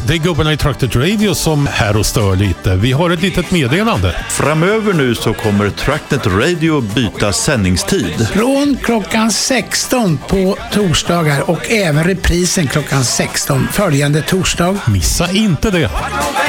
Det är gubbarna i Trucknet Radio som här och stör lite. Vi har ett litet meddelande. Framöver nu så kommer Trucknet Radio byta sändningstid. Från klockan 16 på torsdagar och även reprisen klockan 16 följande torsdag. Missa inte det.